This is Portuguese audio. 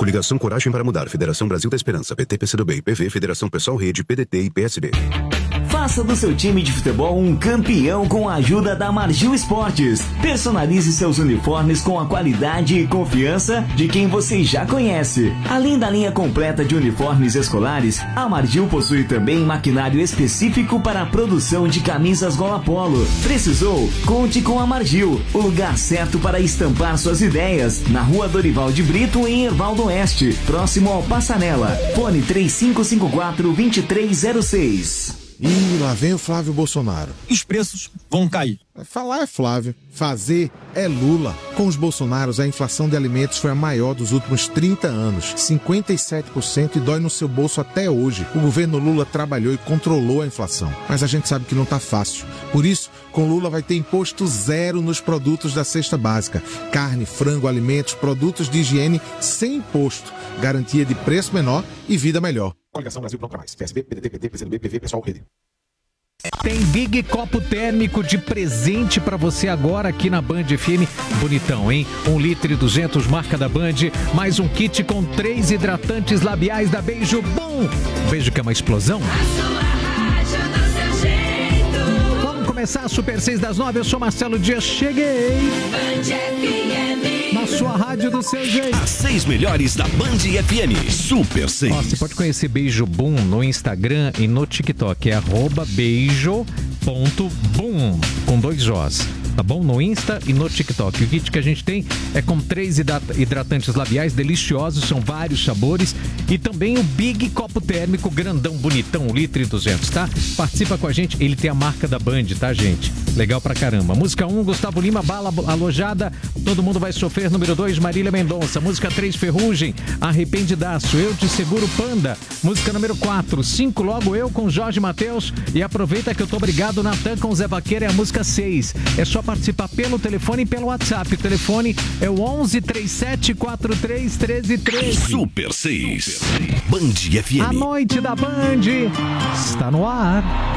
Coligação Coragem para Mudar, Federação Brasil da Esperança, PT, PCdoB, PV, Federação Pessoal Rede, PDT e PSB. Faça do seu time de futebol um campeão com a ajuda da Margil Esportes. Personalize seus uniformes com a qualidade e confiança de quem você já conhece. Além da linha completa de uniformes escolares, a Margil possui também maquinário específico para a produção de camisas gola polo. Precisou? Conte com a Margil, o lugar certo para estampar suas ideias. Na Rua Dorival de Brito, em Herval do Oeste, próximo ao Passarela. Fone 3554-2306. Ih, lá vem o Flávio Bolsonaro. Os preços vão cair. Falar é Flávio, fazer é Lula. Com os Bolsonaros, a inflação de alimentos foi a maior dos últimos 30 anos. 57% e dói no seu bolso até hoje. O governo Lula trabalhou e controlou a inflação. Mas a gente sabe que não tá fácil. Por isso, com Lula vai ter imposto zero nos produtos da cesta básica. Carne, frango, alimentos, produtos de higiene sem imposto. Garantia de preço menor e vida melhor. Coligação Brasil Pronto Mais. PSB, PDT, PT, PCdoB, PV, Pessoal Rede. Tem Big Copo Térmico de presente pra você agora aqui na Band FM. Bonitão, hein? 1 litro e 200, marca da Band. Mais um kit com 3 hidratantes labiais da Beijo Bom. Beijo que é uma explosão. Vamos começar a Super 6 das 9. Eu sou Marcelo Dias. Cheguei. Band FM. Na sua rádio do seu jeito. As 6 melhores da Band FM. Super 6. Ó, você pode conhecer Beijo Boom no Instagram e no TikTok. É @beijo.boom com 2 Os. Tá bom? No Insta e no TikTok. O kit que a gente tem é com 3 hidratantes labiais deliciosos, são vários sabores. E também o Big Copo Térmico, grandão, bonitão, 1 litro e 200, tá? Participa com a gente, ele tem a marca da Band, tá, gente? Legal pra caramba. Música 1, Gustavo Lima, Bala Alojada, Todo Mundo Vai Sofrer. Número 2, Marília Mendonça. Música 3, Ferrugem, Arrependidaço, Eu Te Seguro, Panda. Música número 4, 5 Logo Eu, com Jorge Mateus. E Aproveita Que Eu Tô Obrigado, Natan com Zé Vaqueira, é a música 6. É só participar pelo telefone e pelo WhatsApp. O telefone é o 11 37 43 13 13. Super 6. Band FM. A noite da Band está no ar.